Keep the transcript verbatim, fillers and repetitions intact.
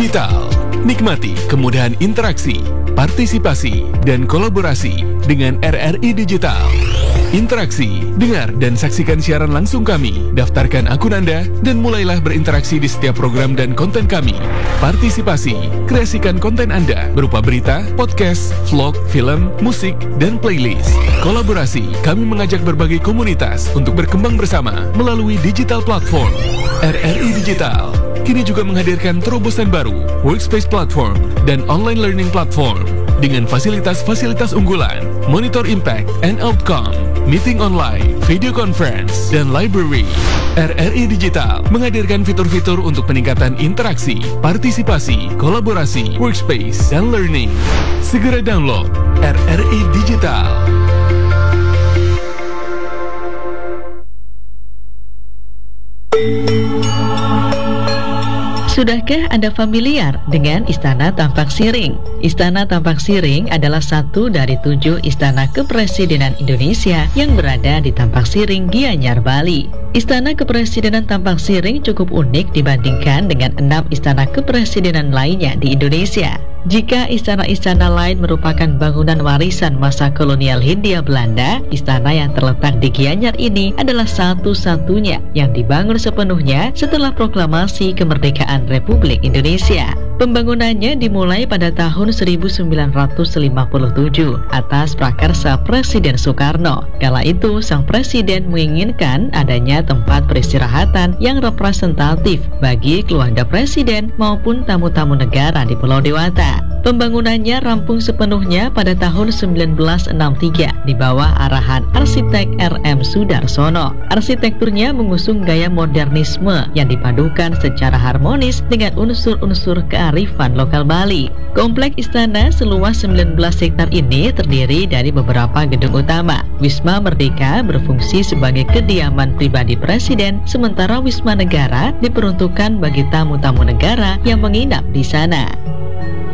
Digital. Nikmati kemudahan interaksi, partisipasi, dan kolaborasi dengan R R I Digital. Interaksi, dengar dan saksikan siaran langsung kami, daftarkan akun Anda, dan mulailah berinteraksi di setiap program dan konten kami. Partisipasi, kreasikan konten Anda berupa berita, podcast, vlog, film, musik, dan playlist. Kolaborasi, kami mengajak berbagai komunitas untuk berkembang bersama melalui digital platform. R R I Digital kini juga menghadirkan terobosan baru, workspace platform, dan online learning platform dengan fasilitas-fasilitas unggulan, monitor impact and outcome, meeting online, video conference, dan library. R R I Digital menghadirkan fitur-fitur untuk peningkatan interaksi, partisipasi, kolaborasi, workspace, dan learning. Segera download R R I Digital. Sudahkah Anda familiar dengan Istana Tampak Siring? Istana Tampak Siring adalah satu dari tujuh istana kepresidenan Indonesia yang berada di Tampak Siring, Gianyar, Bali. Istana Kepresidenan Tampak Siring cukup unik dibandingkan dengan enam istana kepresidenan lainnya di Indonesia. Jika istana-istana lain merupakan bangunan warisan masa kolonial Hindia Belanda, istana yang terletak di Gianyar ini adalah satu-satunya yang dibangun sepenuhnya setelah proklamasi kemerdekaan Republik Indonesia. Pembangunannya dimulai pada tahun seribu sembilan ratus lima puluh tujuh atas prakarsa Presiden Soekarno. Kala itu, sang presiden menginginkan adanya tempat peristirahatan yang representatif bagi keluarga presiden maupun tamu-tamu negara di Pulau Dewata. Pembangunannya rampung sepenuhnya pada tahun seribu sembilan ratus enam puluh tiga di bawah arahan arsitek R M Sudarsono. Arsitekturnya mengusung gaya modernisme yang dipadukan secara harmonis dengan unsur-unsur kearifan lokal Bali. Komplek istana seluas sembilan belas hektar ini terdiri dari beberapa gedung utama. Wisma Merdeka berfungsi sebagai kediaman pribadi presiden, sementara Wisma Negara diperuntukkan bagi tamu-tamu negara yang menginap di sana.